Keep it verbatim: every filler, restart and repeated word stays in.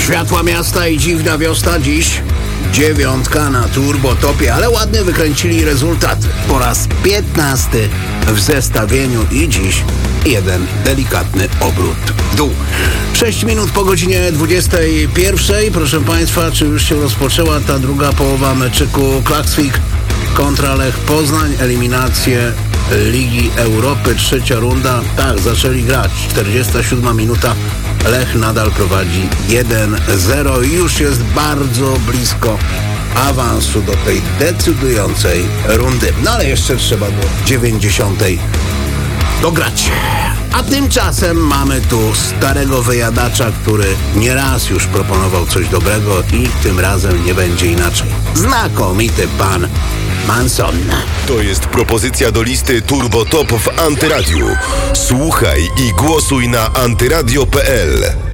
Światła miasta i dziwna wiosna dziś. Dziewiątka na turbotopie, ale ładnie wykręcili rezultat. Po raz piętnasty w zestawieniu i dziś jeden delikatny obrót w dół. Sześć minut po godzinie dwudziestej pierwszej. Proszę Państwa, czy już się rozpoczęła ta druga połowa meczyku Klaksvik kontra Lech Poznań? Eliminacje Ligi Europy, trzecia runda. Tak, zaczęli grać. czterdziesta siódma minuta. Lech nadal prowadzi jeden zero i już jest bardzo blisko awansu do tej decydującej rundy. No ale jeszcze trzeba do dziewięćdziesiątej dograć. A tymczasem mamy tu starego wyjadacza, który nieraz już proponował coś dobrego i tym razem nie będzie inaczej. Znakomity pan Manson. To jest propozycja do listy Turbo Top w Antyradiu. Słuchaj i głosuj na antyradio kropka p l.